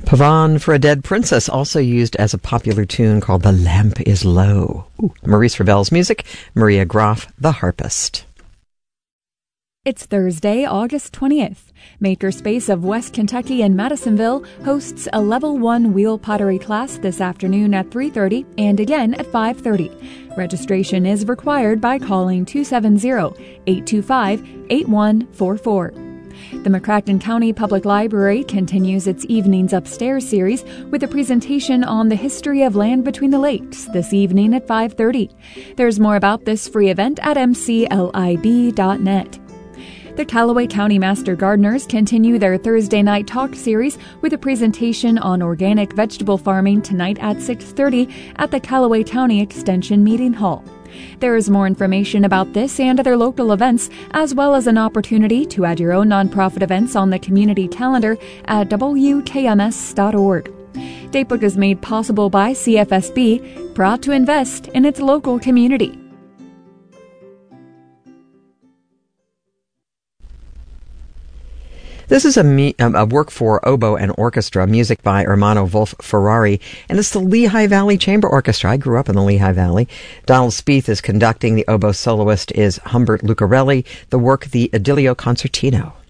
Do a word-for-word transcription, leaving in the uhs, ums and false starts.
Pavane for a Dead Princess, also used as a popular tune called The Lamp is Low. Ooh. Maurice Ravel's music, Maria Groff, The Harpist. It's Thursday, August twentieth. Makerspace of West Kentucky in Madisonville hosts a Level one Wheel Pottery class this afternoon at three thirty and again at five thirty. Registration is required by calling two seven zero, eight two five, eight one four four. The McCracken County Public Library continues its Evenings Upstairs series with a presentation on the history of land between the lakes this evening at five thirty. There's more about this free event at m c l i b dot net. The Callaway County Master Gardeners continue their Thursday night talk series with a presentation on organic vegetable farming tonight at six thirty at the Callaway County Extension Meeting Hall. There is more information about this and other local events, as well as an opportunity to add your own nonprofit events on the community calendar at w k m s dot org. Datebook is made possible by C F S B, proud to invest in its local community. This is a, me- a work for oboe and orchestra, music by Ermanno Wolf Ferrari, and it's the Lehigh Valley Chamber Orchestra. I grew up in the Lehigh Valley. Donald Spieth is conducting. The oboe soloist is Humbert Lucarelli. The work, the Idilio Concertino.